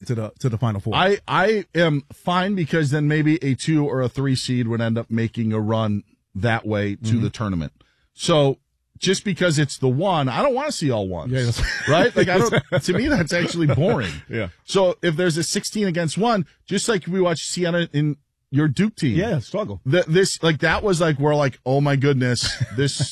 to the Final Four. I am fine because then maybe a 2 or a 3 seed would end up making a run that way to the tournament. So just because it's the 1, I don't want to see all ones. Yeah, right? Like to me, that's actually boring. Yeah. So if there's a 16 against 1, just like we watched Siena in your Duke team. Yeah, struggle. That was like, we're like, oh my goodness,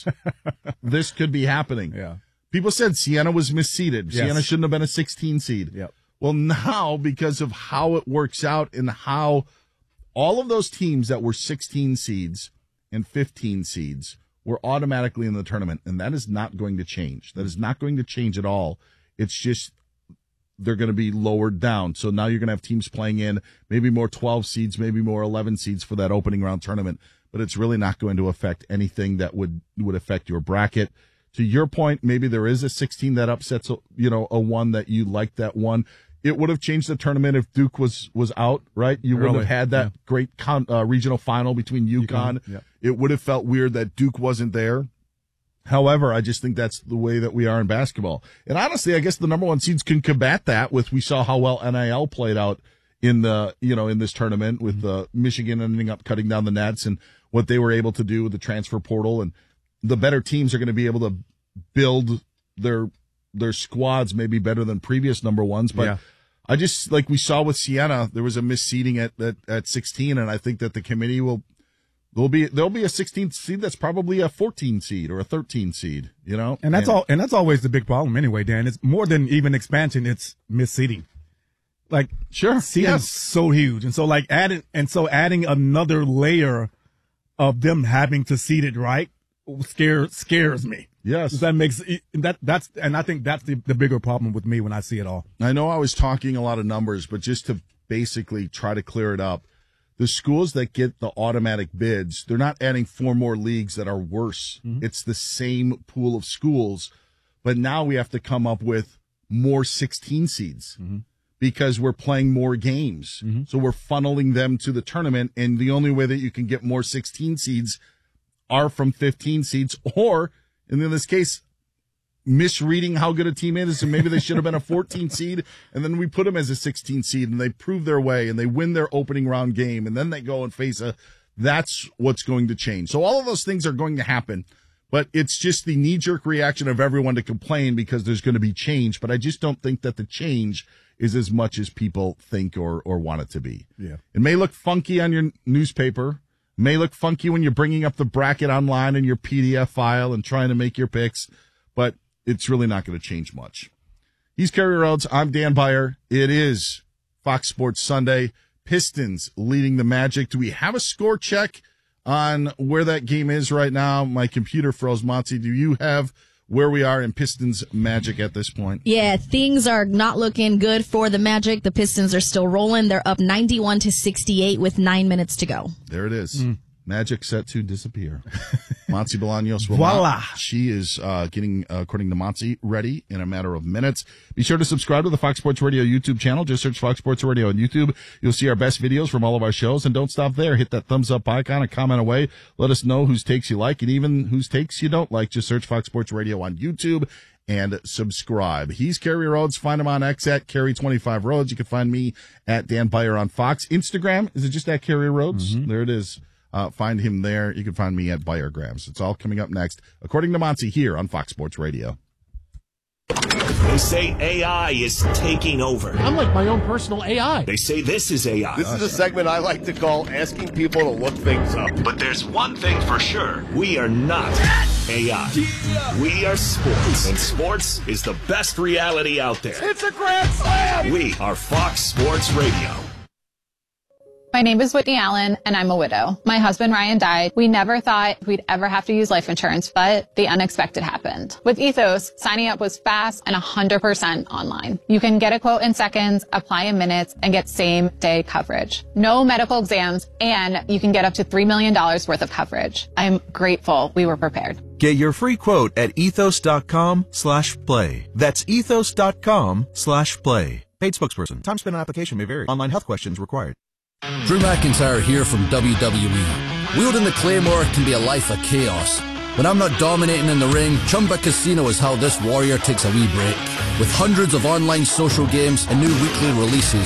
this could be happening. Yeah. People said Siena was misseeded. Yes. Siena shouldn't have been a 16 seed. Yep. Well, now because of how it works out and how all of those teams that were 16 seeds and 15 seeds were automatically in the tournament, and that is not going to change. That is not going to change at all. It's just they're going to be lowered down. So now you're going to have teams playing in maybe more 12 seeds, maybe more 11 seeds for that opening round tournament, but it's really not going to affect anything that would affect your bracket. To your point, maybe there is a 16 that upsets, a 1 that you like that one. It would have changed the tournament if Duke was out, right? You would have had that great regional final between UConn. Yeah. It would have felt weird that Duke wasn't there. However, I just think that's the way that we are in basketball. And honestly, I guess the number 1 seeds can combat that we saw how well NIL played out in this tournament with Michigan ending up cutting down the nets and what they were able to do with the transfer portal. And the better teams are going to be able to build their squads maybe better than previous number 1s. But I just, like we saw with Siena, there was a misseeding at 16, and I think that the committee there'll be a 16th seed that's probably a 14 seed or a 13 seed, And that's always the big problem anyway, Dan. It's more than even expansion, it's misseeding. Like, sure, seeding's so huge. And so adding another layer of them having to seed it right scares me. Yes. That makes and I think that's the bigger problem with me when I see it all. I know I was talking a lot of numbers, but just to basically try to clear it up, the schools that get the automatic bids, they're not adding 4 more leagues that are worse. Mm-hmm. It's the same pool of schools, but now we have to come up with more 16 seeds because we're playing more games. Mm-hmm. So we're funneling them to the tournament, and the only way that you can get more 16 seeds are from 15 seeds, or in this case, misreading how good a team is, and maybe they should have been a 14 seed, and then we put them as a 16 seed, and they prove their way, and they win their opening round game, and then they go and face that's what's going to change. So all of those things are going to happen, but it's just the knee-jerk reaction of everyone to complain because there's going to be change, but I just don't think that the change is as much as people think or want it to be. Yeah. It may look funky on your newspaper, may look funky when you're bringing up the bracket online in your PDF file and trying to make your picks, but it's really not going to change much. He's Kerry Rhodes. I'm Dan Beyer. It is Fox Sports Sunday. Pistons leading the Magic. Do we have a score check on where that game is right now? My computer froze. Monty, do you have where we are in Pistons Magic at this point? Yeah, things are not looking good for the Magic. The Pistons are still rolling. They're up 91-68 with 9 minutes to go. There it is. Magic set to disappear. Monty Bolaños will Voila. not. She is getting, according to Monty, ready in a matter of minutes. Be sure to subscribe to the Fox Sports Radio YouTube channel. Just search Fox Sports Radio on YouTube. You'll see our best videos from all of our shows. And don't stop there. Hit that thumbs up icon and comment away. Let us know whose takes you like and even whose takes you don't like. Just search Fox Sports Radio on YouTube and subscribe. He's Kerry Rhodes. Find him on X at Kerry25Rhodes. You can find me at Dan Beyer on Fox. Instagram, is it just at Kerry Rhodes? Mm-hmm. There it is. Find him there. You can find me at Beyergrams. It's all coming up next, according to Monty, here on Fox Sports Radio. They say AI is taking over. I'm like my own personal AI. They say this is AI. This is a segment I like to call asking people to look things up. But there's one thing for sure. We are not AI. We are sports. And sports is the best reality out there. It's a grand slam! We are Fox Sports Radio. My name is Whitney Allen, and I'm a widow. My husband, Ryan, died. We never thought we'd ever have to use life insurance, but the unexpected happened. With Ethos, signing up was fast and 100% online. You can get a quote in seconds, apply in minutes, and get same-day coverage. No medical exams, and you can get up to $3 million worth of coverage. I'm grateful we were prepared. Get your free quote at ethos.com/play. That's ethos.com/play. Paid spokesperson. Time spent on application may vary. Online health questions required. Drew McIntyre here from WWE. Wielding the Claymore can be a life of chaos. When I'm not dominating in the ring, Chumba Casino is how this warrior takes a wee break. With hundreds of online social games and new weekly releases,